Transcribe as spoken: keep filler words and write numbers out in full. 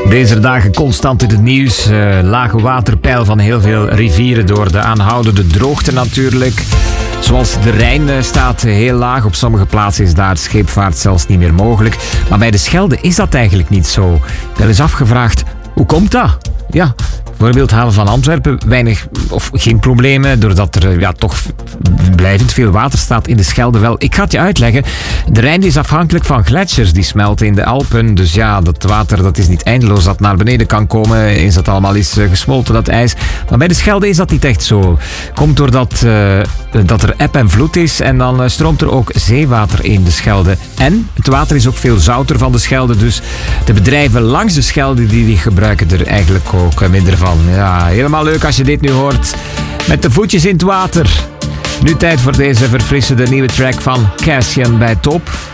Deze dagen constant in het nieuws. Uh, lage waterpeil van heel veel rivieren door de aanhoudende droogte natuurlijk. Zoals de Rijn uh, staat heel laag. Op sommige plaatsen is daar scheepvaart zelfs niet meer mogelijk. Maar bij de Schelde is dat eigenlijk niet zo. Wel eens afgevraagd, hoe komt dat? Ja, bijvoorbeeld haven van Antwerpen, weinig of geen problemen, doordat er ja, toch blijvend veel water staat in de Schelde. Wel, ik ga het je uitleggen. De Rijn is afhankelijk van gletsjers die smelten in de Alpen. Dus ja, dat water dat is niet eindeloos dat naar beneden kan komen. Eens dat allemaal is uh, gesmolten, dat ijs. Maar bij de Schelde is dat niet echt zo. Komt doordat uh, dat er eb en vloed is en dan uh, stroomt er ook zeewater in de Schelde. En het water is ook veel zouter van de Schelde, dus de bedrijven langs de Schelde die, die gebruiken er eigenlijk ook uh, minder van. Ja, helemaal leuk als je dit nu hoort. Met de voetjes in het water. Nu tijd voor deze verfrissende nieuwe track van Cassian bij Top.